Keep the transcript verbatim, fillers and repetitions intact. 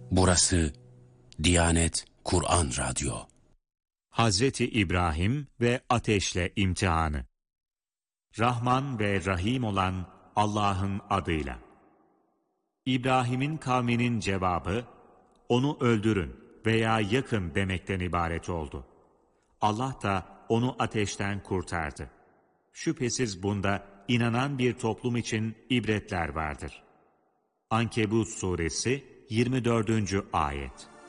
Burası Diyanet Kur'an Radyo. Hazreti İbrahim ve ateşle imtihanı. Rahman ve Rahim olan Allah'ın adıyla. İbrahim'in kavminin cevabı, onu öldürün veya yakın demekten ibaret oldu. Allah da onu ateşten kurtardı. Şüphesiz bunda inanan bir toplum için ibretler vardır. Ankebut suresi yirmi dördüncü ayet.